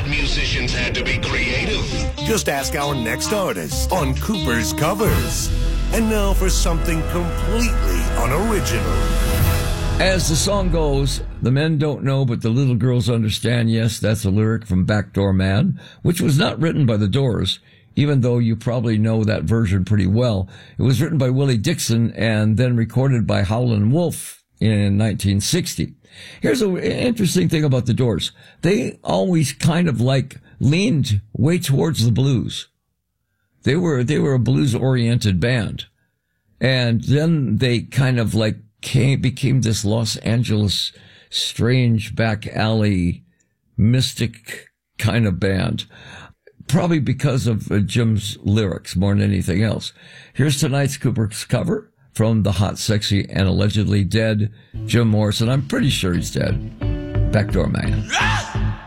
musicians had to be creative. Just ask our next artist on Cooper's Covers. And now for something completely unoriginal. As the song goes, the men don't know, but the little girls understand. Yes, that's a lyric from Backdoor Man, which was not written by the Doors, even though you probably know that version pretty well. It was written by Willie Dixon and then recorded by Howlin' Wolf in 1960. Here's an interesting thing about the Doors. They always kind of leaned way towards the blues. They were a blues-oriented band. And then they kind of became this Los Angeles strange back alley mystic kind of band. Probably because of Jim's lyrics more than anything else. Here's tonight's Cooper's cover from the hot, sexy, and allegedly dead Jim Morrison. I'm pretty sure he's dead. Backdoor Man.